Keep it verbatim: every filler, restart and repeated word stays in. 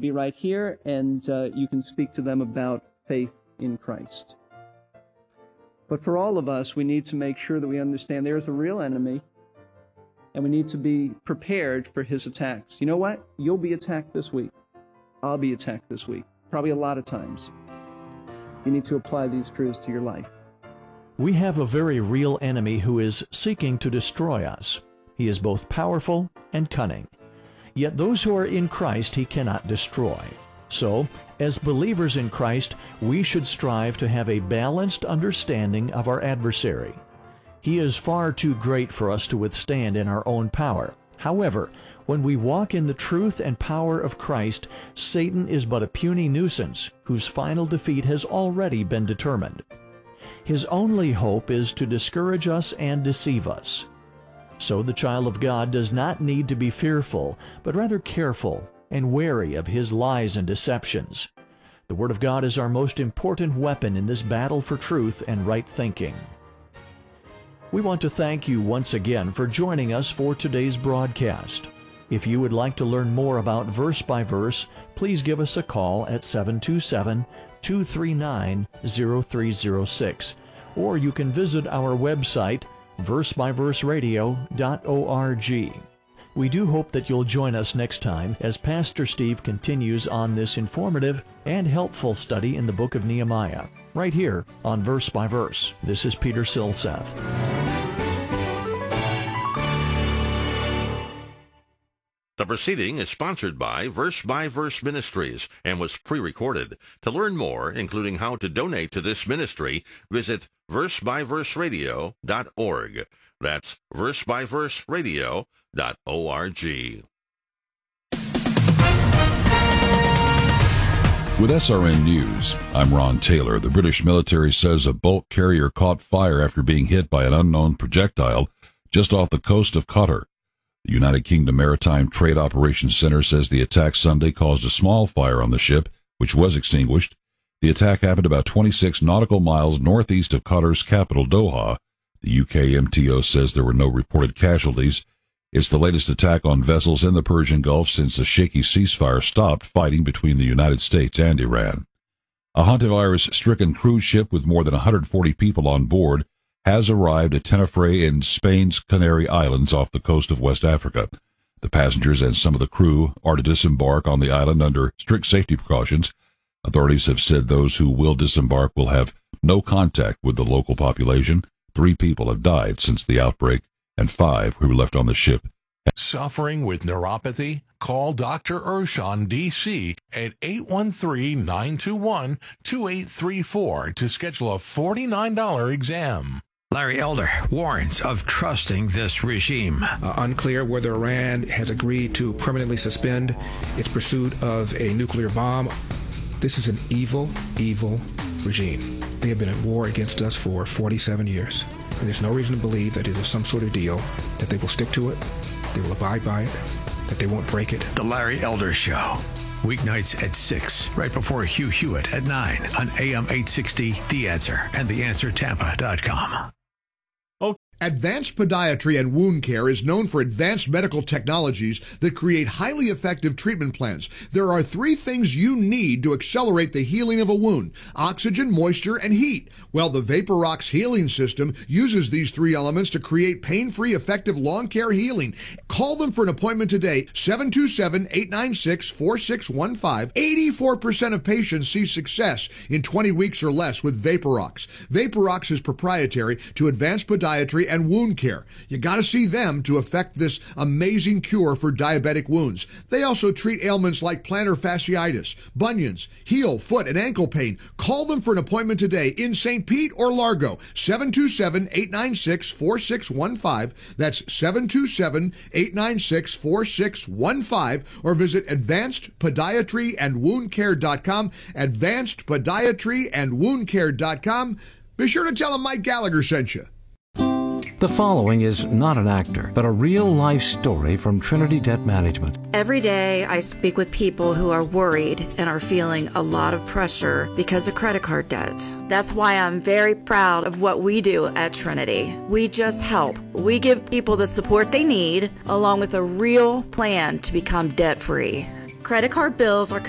be right here, and uh, you can speak to them about faith in Christ. But for all of us, we need to make sure that we understand there is a real enemy, and we need to be prepared for his attacks. You know what? You'll be attacked this week. I'll be attacked this week, probably a lot of times. You need to apply these truths to your life. We have a very real enemy who is seeking to destroy us. He is both powerful and cunning. Yet those who are in Christ he cannot destroy. So, as believers in Christ, we should strive to have a balanced understanding of our adversary. He is far too great for us to withstand in our own power. However, when we walk in the truth and power of Christ, Satan is but a puny nuisance whose final defeat has already been determined. His only hope is to discourage us and deceive us. So the child of God does not need to be fearful, but rather careful and wary of his lies and deceptions. The Word of God is our most important weapon in this battle for truth and right thinking. We want to thank you once again for joining us for today's broadcast. If you would like to learn more about Verse by Verse, please give us a call at seven two seven, two three nine, zero three zero six, or you can visit our website, verse by verse radio dot org. We do hope that you'll join us next time as Pastor Steve continues on this informative and helpful study in the book of Nehemiah, right here on Verse by Verse. This is Peter Silseth. The proceeding is sponsored by Verse by Verse Ministries and was pre-recorded. To learn more, including how to donate to this ministry, visit verse by verse radio dot org. That's verse by verse radio dot org. With S R N News, I'm Ron Taylor. The British military says a bulk carrier caught fire after being hit by an unknown projectile just off the coast of Qatar. The United Kingdom Maritime Trade Operations Center says the attack Sunday caused a small fire on the ship, which was extinguished. The attack happened about twenty-six nautical miles northeast of Qatar's capital, Doha. The U K M T O says there were no reported casualties. It's the latest attack on vessels in the Persian Gulf since a shaky ceasefire stopped fighting between the United States and Iran. A hantavirus-stricken cruise ship with more than one hundred forty people on board has arrived at Tenerife in Spain's Canary Islands off the coast of West Africa. The passengers and some of the crew are to disembark on the island under strict safety precautions. Authorities have said those who will disembark will have no contact with the local population. Three people have died since the outbreak, and five who were left on the ship. Suffering with neuropathy? Call Doctor Urshan, D C at eight one three, nine two one, two eight three four to schedule a forty-nine dollars exam. Larry Elder warns of trusting this regime. Uh, unclear whether Iran has agreed to permanently suspend its pursuit of a nuclear bomb. This is an evil, evil regime. They have been at war against us for forty-seven years. And there's no reason to believe that it is some sort of deal, that they will stick to it, they will abide by it, that they won't break it. The Larry Elder Show. Weeknights at six, right before Hugh Hewitt at nine on A M eight sixty, The Answer and the answer tampa dot com. Advanced Podiatry and Wound Care is known for advanced medical technologies that create highly effective treatment plans. There are three things you need to accelerate the healing of a wound: oxygen, moisture, and heat. Well, the VaporRox healing system uses these three elements to create pain-free, effective lawn care healing. Call them for an appointment today, seven two seven, eight nine six, four six one five. eighty-four percent of patients see success in twenty weeks or less with VaporRox. VaporRox is proprietary to Advanced Podiatry and Wound Care. You got to see them to effect this amazing cure for diabetic wounds. They also treat ailments like plantar fasciitis, bunions, heel, foot, and ankle pain. Call them for an appointment today in Saint Pete or Largo, seven two seven, eight nine six, four six one five. That's seven two seven, eight nine six, four six one five, or visit advanced podiatry and wound care dot com, advanced podiatry and wound care dot com. Be sure to tell them Mike Gallagher sent you. The following is not an actor, but a real-life story from Trinity Debt Management. Every day I speak with people who are worried and are feeling a lot of pressure because of credit card debt. That's why I'm very proud of what we do at Trinity. We just help. We give people the support they need, along with a real plan to become debt-free. Credit card bills are